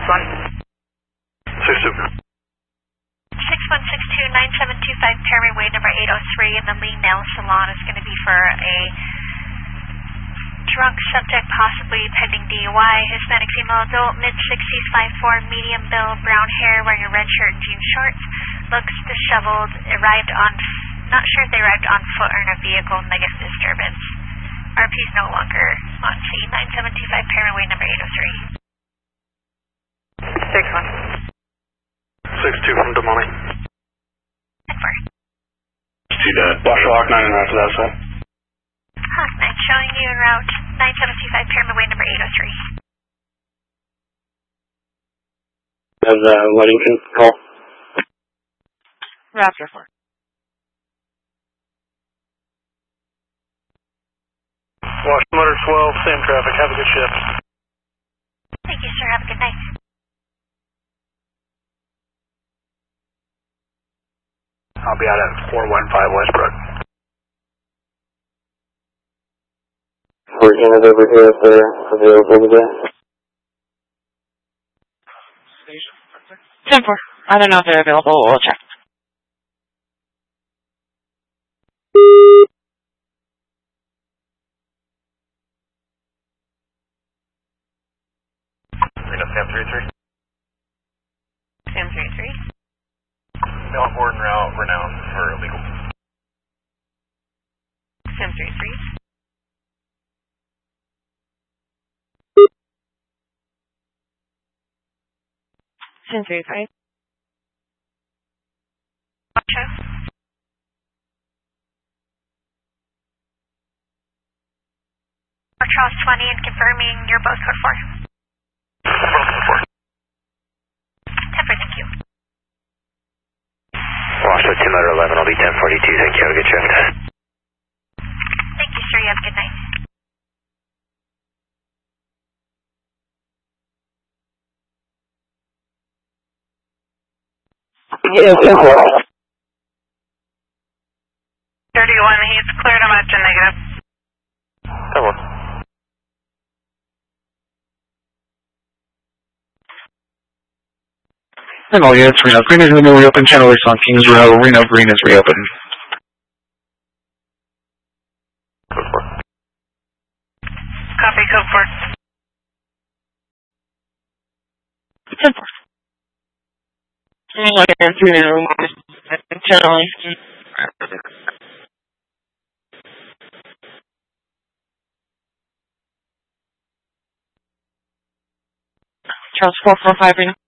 6162 6162-9725 Perry Way number 803 in the Lee Nail Salon is going to be for a drunk subject, possibly pending DUI, Hispanic female adult, mid-60s, 5'4", medium build, brown hair, wearing a red shirt and jean shorts, looks disheveled, not sure if they arrived on foot or in a vehicle, negative disturbance. RP is no longer on scene, 9725 Perry Way number 803. 6162 from Des Moines. 10-4. Washoe Hawk 9 and after that, sir. Hawk 9 showing you en route, 9725 Pyramid Way number 803. Has Weddington call? Raptor 4. Wash Motor 12, same traffic. Have a good shift. Thank you, sir. Have a good night. I'll be out at 415 Westbrook. Is over here if they're available today. 10-4. I don't know if they're available. We'll check. Sam 33. Sam 33. Mount Gordon route renowned for illegal. Sam 33. Sam 35. Washoe. Charles 20 and confirming your both code 4. 10-4, thank you. Washoe 2 Motor 11, I'll be 1042. Thank you. Have a good shift. Thank you, sir. You have a good night. Yeah, 10-4. 31, he's cleared him at negative. 10-4. And all units, Reno Green is going to reopen. Channel East on Kings Row. Reno Green is reopened. Code 4. Copy, code 4. 10-4. Channel East. Charles 445 Reno.